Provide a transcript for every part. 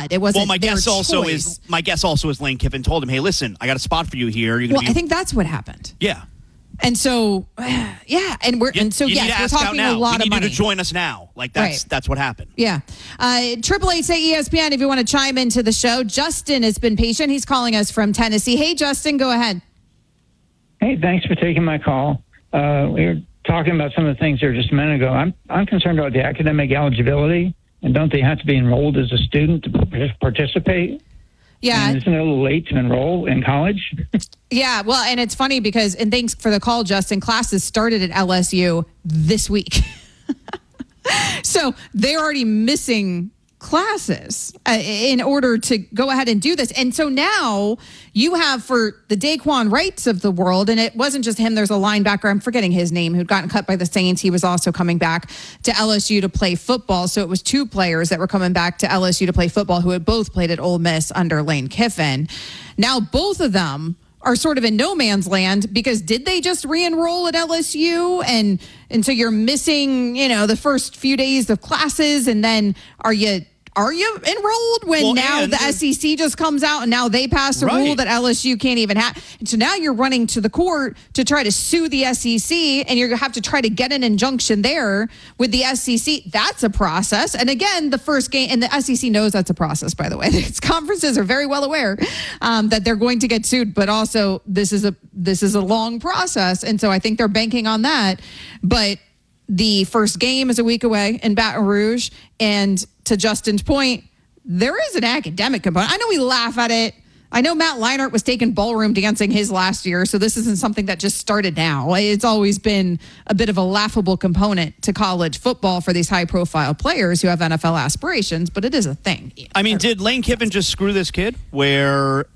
stud. It wasn't. Well, my guess also choice. is Lane Kiffin told him, "Hey, listen, I got a spot for you here." I think that's what happened. Yeah. And so, yes, we're talking a lot of money. We need you to join us now. That's what happened. Yeah. 888 say ESPN if you want to chime into the show. Justin has been patient. He's calling us from Tennessee. Hey, Justin, go ahead. Hey, thanks for taking my call. We were talking about some of the things there just a minute ago. I'm concerned about the academic eligibility, and don't they have to be enrolled as a student to participate? Yeah. And isn't it a little late to enroll in college? Yeah, well, and it's funny because, and thanks for the call, Justin, classes started at LSU this week. So they're already missing classes in order to go ahead and do this. And so now you have for the Daquan Wrights of the world, and it wasn't just him, there's a linebacker, I'm forgetting his name, who'd gotten cut by the Saints. He was also coming back to LSU to play football. So it was two players that were coming back to LSU to play football who had both played at Ole Miss under Lane Kiffin. Now both of them are sort of in no man's land because did they just re-enroll at LSU? And so you're missing, the first few days of classes, and then are you enrolled when the SEC just comes out and now they pass a rule that LSU can't even have? And so now you're running to the court to try to sue the SEC, and you're going to have to try to get an injunction there with the SEC. That's a process. And again, the first game, and the SEC knows that's a process, by the way. Its conferences are very well aware that they're going to get sued, but also this is a long process. And so I think they're banking on that. But the first game is a week away in Baton Rouge. And to Justin's point, there is an academic component. I know we laugh at it. I know Matt Leinart was taking ballroom dancing his last year, so this isn't something that just started now. It's always been a bit of a laughable component to college football for these high-profile players who have NFL aspirations, but it is a thing. I mean, did Lane Kiffin just screw this kid where,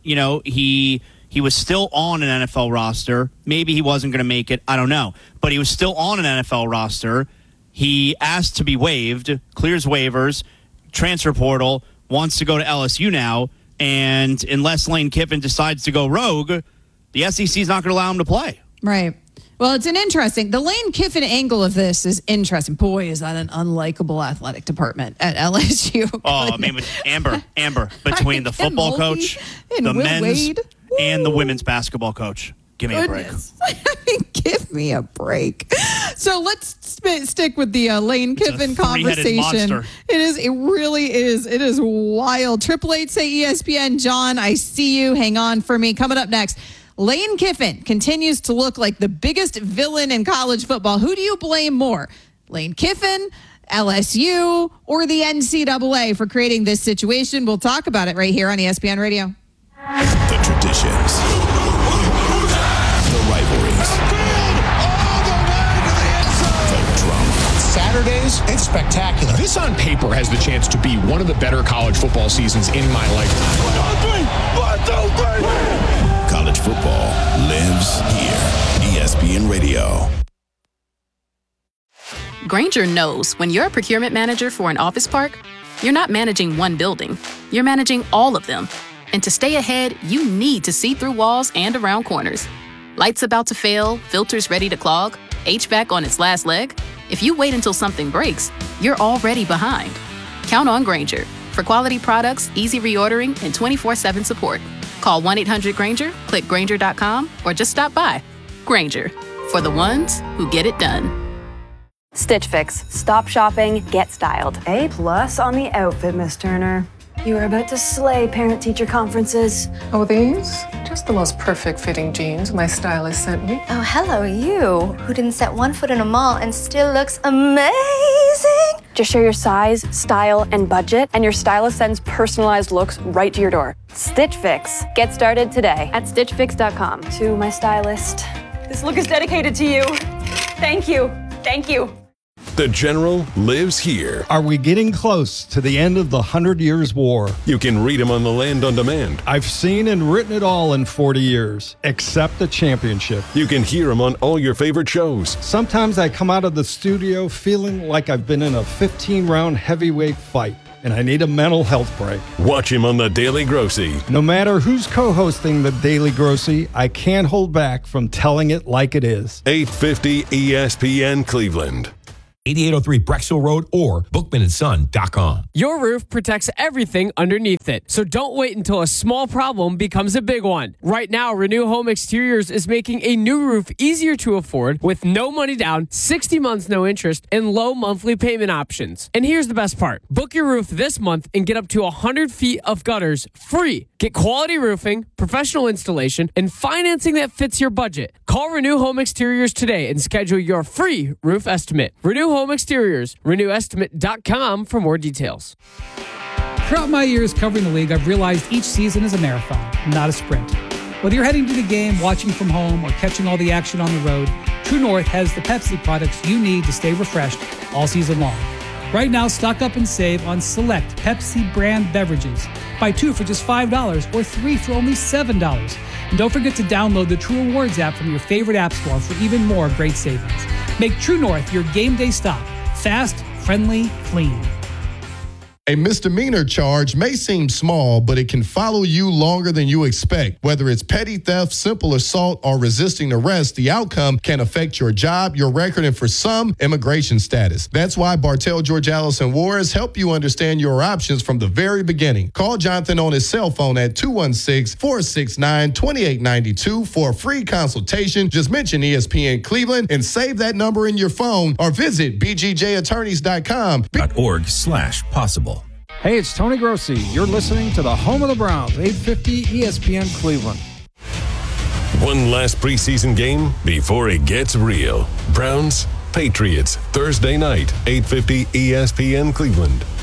he was still on an NFL roster? Maybe he wasn't going to make it. I don't know. But he was still on an NFL roster. He asked to be waived, clears waivers, transfer portal, wants to go to LSU now. And unless Lane Kiffin decides to go rogue, the SEC is not going to allow him to play. Right. Well, it's the Lane Kiffin angle of this is interesting. Boy, is that an unlikable athletic department at LSU. Oh, I mean, with Amber, between the football coach, the men's, and the women's basketball coach. Give me a break. Give me a break. So let's stick with the Lane Kiffin conversation. It really is. It is wild. 888 say ESPN. John, I see you. Hang on for me. Coming up next, Lane Kiffin continues to look like the biggest villain in college football. Who do you blame more? Lane Kiffin, LSU, or the NCAA for creating this situation? We'll talk about it right here on ESPN Radio. The traditions, the rivalries, the drama. Saturdays, it's spectacular. This on paper has the chance to be one of the better college football seasons in my lifetime. 1, 2, 3. College football lives here. ESPN Radio. Grainger knows when you're a procurement manager for an office park, you're not managing one building. You're managing all of them. And to stay ahead, you need to see through walls and around corners. Lights about to fail, filters ready to clog, HVAC on its last leg. If you wait until something breaks, you're already behind. Count on Grainger for quality products, easy reordering, and 24/7 support. Call 1-800-GRAINGER, click Grainger.com, or just stop by. Grainger, for the ones who get it done. Stitch Fix. Stop shopping, get styled. A+ on the outfit, Miss Turner. You are about to slay parent-teacher conferences. Oh, these? Just the most perfect fitting jeans my stylist sent me. Oh, hello, you, who didn't set one foot in a mall and still looks amazing. Just share your size, style, and budget, and your stylist sends personalized looks right to your door. Stitch Fix. Get started today at StitchFix.com. To my stylist, this look is dedicated to you. Thank you. Thank you. The General lives here. Are we getting close to the end of the 100 Years' War? You can read him on the Land on Demand. I've seen and written it all in 40 years, except the championship. You can hear him on all your favorite shows. Sometimes I come out of the studio feeling like I've been in a 15-round heavyweight fight, and I need a mental health break. Watch him on The Daily Grossy. No matter who's co-hosting The Daily Grossy, I can't hold back from telling it like it is. 850 ESPN Cleveland. 8803 Brexville Road or bookmanandson.com. Your roof protects everything underneath it, so don't wait until a small problem becomes a big one. Right now, Renew Home Exteriors is making a new roof easier to afford with no money down, 60 months no interest, and low monthly payment options. And here's the best part. Book your roof this month and get up to 100 feet of gutters free. Get quality roofing, professional installation, and financing that fits your budget. Call Renew Home Exteriors today and schedule your free roof estimate. Renew Home Exteriors, renewestimate.com for more details. Throughout my years covering the league, I've realized each season is a marathon, not a sprint. Whether you're heading to the game, watching from home, or catching all the action on the road, True North has the Pepsi products you need to stay refreshed all season long. Right now, stock up and save on select Pepsi brand beverages. Buy 2 for just $5 or 3 for only $7. And don't forget to download the True Rewards app from your favorite app store for even more great savings. Make True North your game day stop. Fast, friendly, clean. A misdemeanor charge may seem small, but it can follow you longer than you expect. Whether it's petty theft, simple assault, or resisting arrest, the outcome can affect your job, your record, and for some, immigration status. That's why Bartell, George Allison Juarez help you understand your options from the very beginning. Call Jonathan on his cell phone at 216-469-2892 for a free consultation. Just mention ESPN Cleveland and save that number in your phone or visit bgjattorneys.com. .org/possible. Hey, it's Tony Grossi. You're listening to the home of the Browns, 850 ESPN Cleveland. One last preseason game before it gets real. Browns, Patriots, Thursday night, 850 ESPN Cleveland.